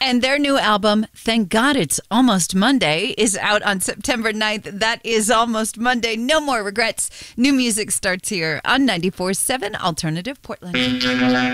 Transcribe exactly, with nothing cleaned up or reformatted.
And their new album, Thank God It's Almost Monday, is out on September ninth. That is almost Monday. No more regrets. New music starts here on ninety-four point seven Alternative Portland.